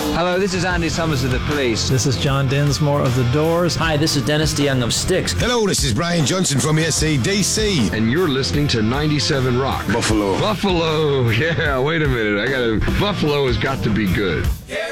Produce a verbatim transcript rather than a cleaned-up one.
Hello, this is Andy Summers of The Police. This is John Dinsmore of The Doors. Hi, this is Dennis DeYoung of Styx. Hello, this is Brian Johnson from A C D C. And you're listening to ninety-seven Rock. Buffalo. Buffalo. Yeah, wait a minute. I got to Buffalo has got to be good.